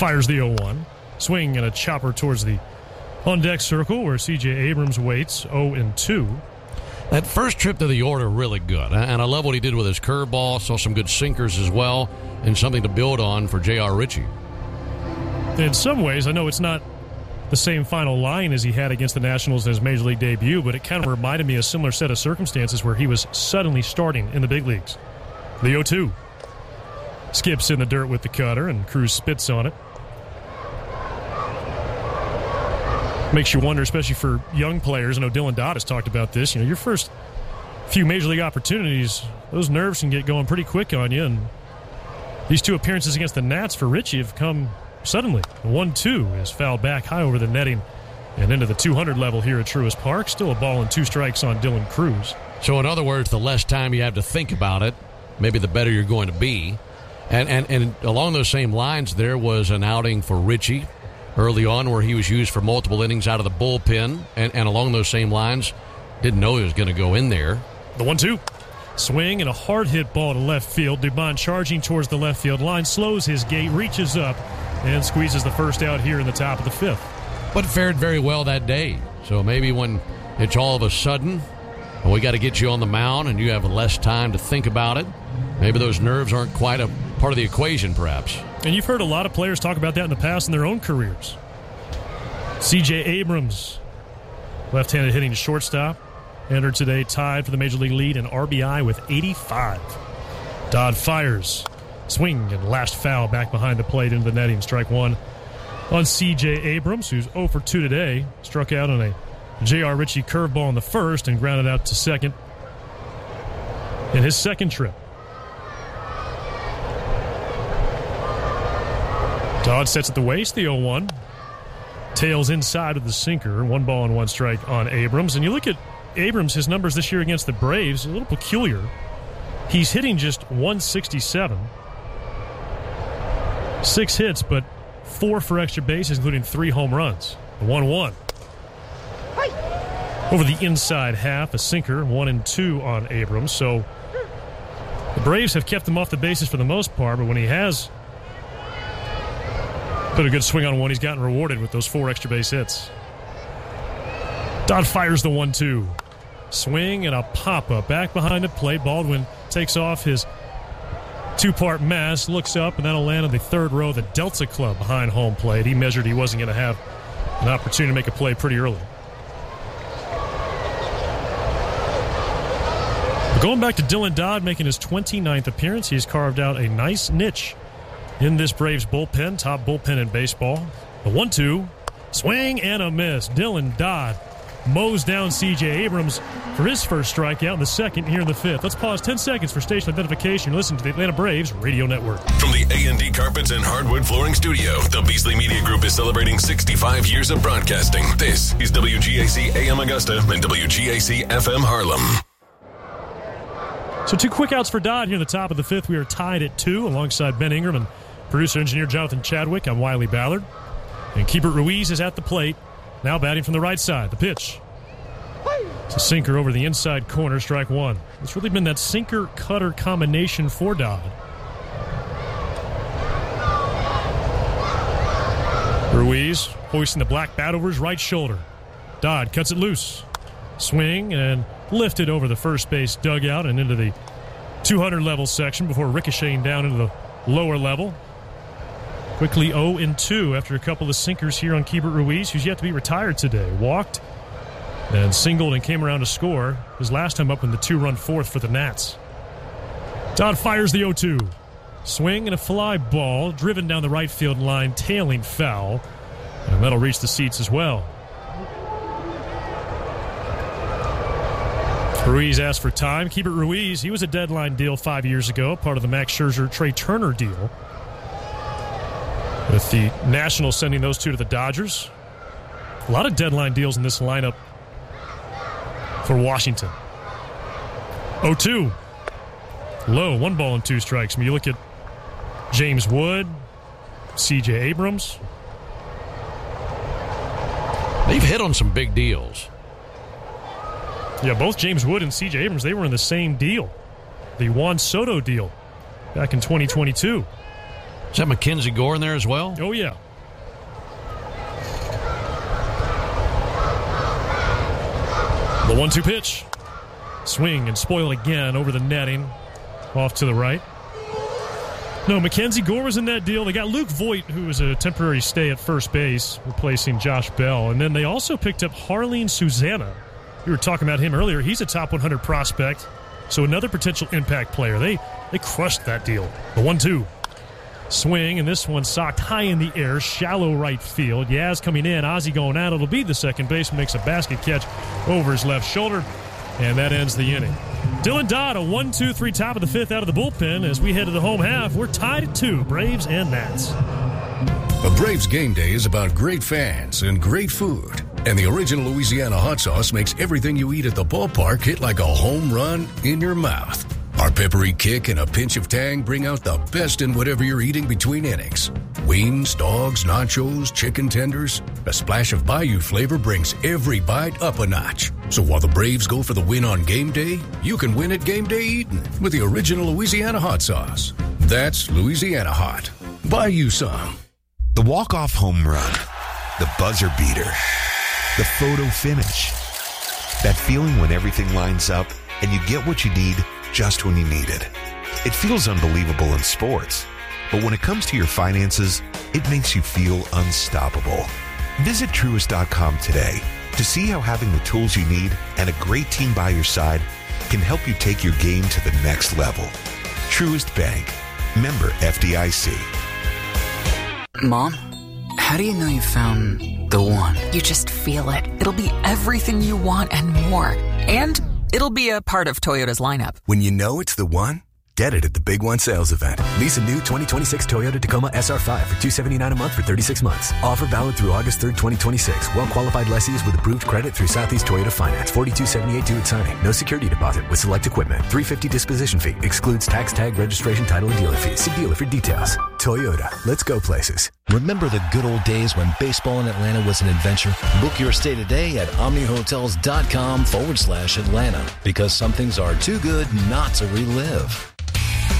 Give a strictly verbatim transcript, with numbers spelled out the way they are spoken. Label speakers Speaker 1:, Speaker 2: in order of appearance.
Speaker 1: Fires the oh one. Swing and a chopper towards the on-deck circle where C J Abrams waits, oh and two.
Speaker 2: That first trip to the order, really good. And I love what he did with his curveball. Saw some good sinkers as well, and something to build on for J R. Ritchie.
Speaker 1: In some ways, I know it's not the same final line as he had against the Nationals in his Major League debut, but it kind of reminded me of a similar set of circumstances where he was suddenly starting in the big leagues. The oh two. Skips in the dirt with the cutter, and Cruz spits on it. Makes you wonder, especially for young players. I know Dylan Dodd has talked about this. You know, your first few Major League opportunities, those nerves can get going pretty quick on you, and these two appearances against the Nats for Ritchie have come suddenly. one two is fouled back high over the netting and into the two hundred level here at Truist Park. Still a ball and two strikes on Dylan Cruz.
Speaker 2: So in other words, the less time you have to think about it, maybe the better you're going to be. And, and, and along those same lines, there was an outing for Ritchie early on where he was used for multiple innings out of the bullpen. And, and along those same lines, didn't know he was going to go in there.
Speaker 1: The one two. Swing and a hard hit ball to left field. Dubon charging towards the left field line, slows his gait, reaches up, and squeezes the first out here in the top of the fifth.
Speaker 2: But fared very well that day. So maybe when it's all of a sudden, and we got to get you on the mound and you have less time to think about it, maybe those nerves aren't quite a part of the equation, perhaps.
Speaker 1: And you've heard a lot of players talk about that in the past in their own careers. C J Abrams, left-handed hitting shortstop, entered today tied for the Major League lead in R B I with eighty-five. Dodd fires. Swing and last foul back behind the plate into the netting. Strike one on C J Abrams, who's oh for two today. Struck out on a J R. Ritchie curveball in the first and grounded out to second in his second trip. Dodd sets at the waist, the oh one. Tails inside of the sinker. One ball and one strike on Abrams. And you look at Abrams, his numbers this year against the Braves, a little peculiar. He's hitting just one sixty-seven. Six hits, but four for extra bases, including three home runs. The one one. Over the inside half, a sinker, one and two on Abrams. So the Braves have kept him off the bases for the most part, but when he has put a good swing on one, he's gotten rewarded with those four extra base hits. Dodd fires the one two. Swing and a pop-up back behind the plate. Baldwin takes off his two-part mask, looks up, and that'll land on the third row of the Delta Club behind home plate. He measured he wasn't going to have an opportunity to make a play pretty early. But going back to Dylan Dodd, making his twenty-ninth appearance, he's carved out a nice niche in this Braves bullpen, top bullpen in baseball. The one two, swing and a miss. Dylan Dodd mows down C J Abrams for his first strikeout in the second here in the fifth. Let's pause ten seconds for station identification. Listen to the Atlanta Braves Radio Network.
Speaker 3: From the A and D Carpets and Hardwood Flooring Studio, the Beasley Media Group is celebrating sixty-five years of broadcasting. This is W G A C A M Augusta and W G A C F M Harlem.
Speaker 1: So two quick outs for Dodd here in the top of the fifth. We are tied at two alongside Ben Ingram and producer engineer Jonathan Chadwick. I'm Wiley Ballard. And Keeper Ruiz is at the plate. Now batting from the right side. The pitch. It's a sinker over the inside corner, strike one. It's really been that sinker-cutter combination for Dodd. Ruiz hoisting the black bat over his right shoulder. Dodd cuts it loose. Swing and lifted over the first base dugout and into the two hundred level section before ricocheting down into the lower level. Quickly oh and two after a couple of sinkers here on Keibert Ruiz, who's yet to be retired today. Walked and singled and came around to score his last time up in the two-run fourth for the Nats. Dodd fires the oh two. Swing and a fly ball driven down the right field line, tailing foul. And that'll reach the seats as well. Ruiz asked for time. Keibert Ruiz, he was a deadline deal five years ago, part of the Max Scherzer, Trey Turner deal. With the Nationals sending those two to the Dodgers. A lot of deadline deals in this lineup for Washington. oh two. Low, one ball and two strikes. When you look at James Wood, C J Abrams.
Speaker 2: They've hit on some big deals.
Speaker 1: Yeah, both James Wood and C J Abrams, they were in the same deal. The Juan Soto deal back in twenty twenty-two.
Speaker 2: Is that Mackenzie Gore in there as well?
Speaker 1: Oh, yeah. The one two pitch. Swing and spoil again over the netting. Off to the right. No, Mackenzie Gore was in that deal. They got Luke Voigt, who was a temporary stay at first base, replacing Josh Bell. And then they also picked up Harleen Susanna. We were talking about him earlier. He's a top one hundred prospect, so another potential impact player. They they crushed that deal. The one two. Swing, and this one socked high in the air, shallow right field. Yaz coming in, Ozzie going out. It'll be the second base, makes a basket catch over his left shoulder, and that ends the inning. Dylan Dodd, a one two three top of the fifth out of the bullpen. As we head to the home half, we're tied at two, Braves and Nats.
Speaker 4: A Braves game day is about great fans and great food. And the original Louisiana hot sauce makes everything you eat at the ballpark hit like a home run in your mouth. Our peppery kick and a pinch of tang bring out the best in whatever you're eating between innings. Wings, dogs, nachos, chicken tenders. A splash of Bayou flavor brings every bite up a notch. So while the Braves go for the win on game day, you can win at game day eating with the original Louisiana hot sauce. That's Louisiana hot. Buy you some.
Speaker 5: The walk-off home run. The buzzer beater. The photo finish. That feeling when everything lines up and you get what you need just when you need it. It feels unbelievable in sports, but when it comes to your finances, it makes you feel unstoppable. Visit Truist dot com today to see how having the tools you need and a great team by your side can help you take your game to the next level. Truist Bank. Member F D I C.
Speaker 6: Mom, how do you know you found the one?
Speaker 7: You just feel it. It'll be everything you want and more. And it'll be a part of Toyota's lineup.
Speaker 8: When you know it's the one, get it at the Big One sales event. Lease a new twenty twenty-six Toyota Tacoma S R five for two hundred seventy-nine dollars a month for thirty-six months. Offer valid through August third, twenty twenty-six. Well-qualified lessees with approved credit through Southeast Toyota Finance. forty-two seventy-eight due at signing. No security deposit with select equipment. three hundred fifty dollars disposition fee. Excludes tax, tag, registration, title, and dealer fees. See dealer for details. Toyota. Let's go places.
Speaker 9: Remember the good old days when baseball in Atlanta was an adventure? Book your stay today at omnihotels.com forward slash Atlanta because some things are too good not to relive.